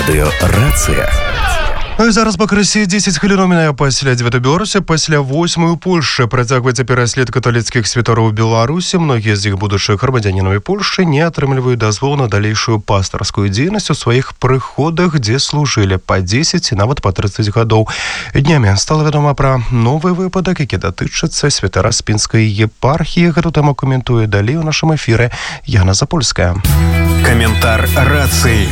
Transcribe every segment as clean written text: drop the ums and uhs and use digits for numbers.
Радыё Рацыя. Зараз па красе 10 хвілін мінае пасля 9 Беларусі, пасля 8 Польшчы працягваецца пераслед каталіцкіх святароў Беларусі. Многія з іх, будучы грамадзянінамі Польшчы, не атрымліваюць дазвол на далейшую пастырскую дзейнасць у сваіх прыходах, дзе служылі па 10 і нават па 30 гадоў. Днямі стала вядома пра новы выпадак, які датычыцца святара з Пінскай епархіі. Гэту тэму каментуе далей у нашым эфіры Яна Запольская. Каментар рацыі.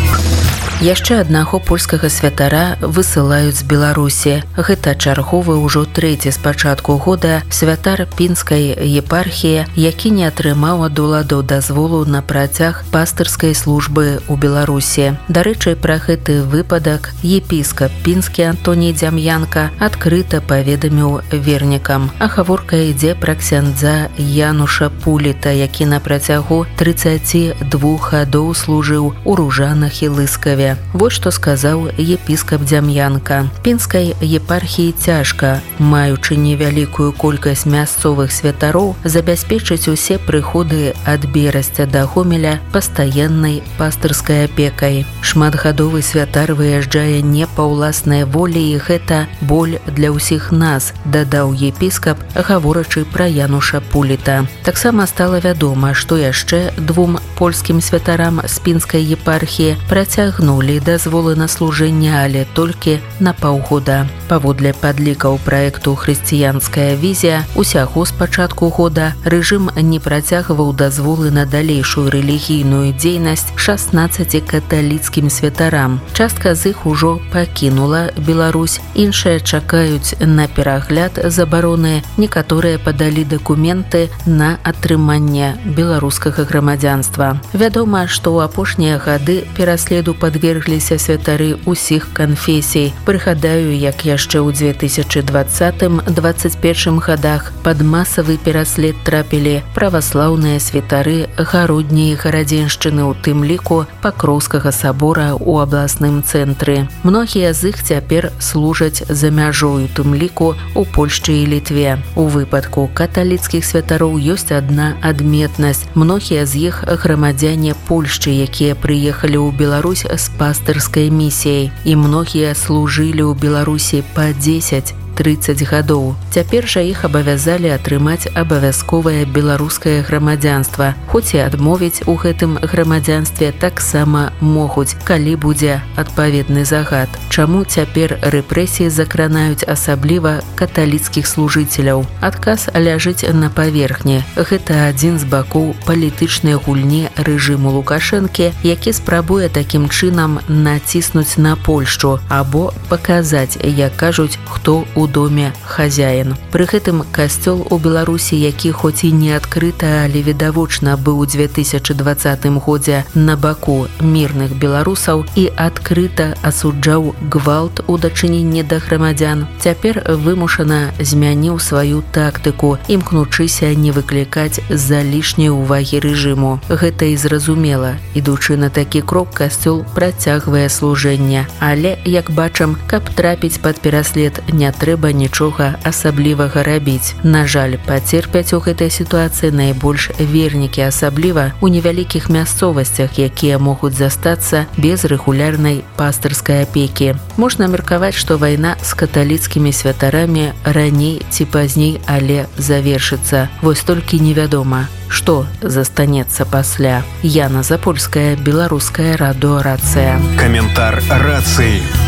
Яшчэ аднаго польскага святара высылаюць з Беларусі. Гэта чарговы ўжо трэці з пачатку года святар Пінскай епархіі, які не атрымаў ад уладаў дазволу на працяг пастырскай службы ў Беларусі. Дарэчы, пра гэты выпадак епіскап Пінскі Антоній Дзям'янка адкрыта паведаміў вернікам. А гаворка ідзе пра ксяндза Януша Пуліта, які на працягу 32 гадоў служыў у Ружанах і Лыскаве. Вот што сказаў епіскап Дзям'янка. Пінскай епархіі цяжка, маючы невялікую колькасць мясцовых святароў, забяспечыць усе прыходы ад Берасця да Гомеля пастаяннай пастырскай апекай. Шматгадовы святар выязджае не па ўласнай волі, і гэта боль для ўсіх нас, дадаў епіскап, гаворачы пра Януша Пуліта. Таксама стала вядома, што яшчэ двум польскім святарам з Пінскай епархіі працягнулі дазволы на служэнне, але толькі на паўгода. Паводле падлікаў праекту «Хрысціянская візія», усяго з пачатку года рэжым не працягваў дазволы на далейшую рэлігійную дзейнасць 16 каталіцкім святарам. Частка з іх ужо пакінула Беларусь, іншыя чакаюць на перагляд забароны, некаторыя падалі дакументы на атрыманне беларускага грамадзянства. Вядома, што ў апошнія гады пераследу падвергліся святары ўсіх канфесій. Прыгадаю, як яшчэ ў 2020-2021 гадах пад масавы пераслед трапілі праваслаўныя святары Гародні і Гарадзеншчыны, у тым ліку Пакроўскага сабора ў абласным цэнтры. Многія з іх цяпер служаць за мяжой, у тым ліку у Польшчы і Літве. У выпадку каталіцкіх святароў ёсць адна адметнасць. Многія з іх грамадзяне Польшчы, якія прыехалі ў Беларусь з пастырскай місіяй, і многія служылі ў Беларусі па 10-30 гадоў. Цяпер жа іх абавязалі атрымаць абавязковае беларускае грамадзянства. Хоць і адмовіць у гэтым грамадзянстве таксама могуць, калі будзе адпаведны загад. Чаму цяпер рэпрэсіі закранаюць асабліва каталіцкіх служыцеляў? Адказ ляжыць на паверхні. Гэта адзін з бакоў палітычнай гульні рэжыму Лукашэнкі, які спрабуе такім чынам націснуць на Польшчу або паказаць, як кажуць, хто у доме хазяін. Пры гэтым касцёл у Беларусі, які хоць і не адкрыта, але відавочна быў у 2020 годзе на баку мірных беларусаў і адкрыта асуджаў гвалт у дачыненні да грамадзян, цяпер вымушана змяніў сваю тактыку, імкнучыся не выклікаць залішняй увагі рэжыму. Гэта і зразумела. Ідучы на такі крок, касцёл працягвае служэнне. Але, як бачым, каб трапіць пад пераслед, не трэба нічога асаблівага рабіць. На жаль, пацерпяць у гэтай сітуацыі найбольш вернікі, асабліва ў невялікіх мясцовасцях, якія могуць застацца без рэгулярнай пастырскай апекі. Можна меркаваць, што вайна з каталіцкімі святарамі раней ці пазней, але завершыцца. Вось толькі невядома, што застанецца пасля. Яна Запольская, Беларускае радыё Рацыя. Каментар рацыі.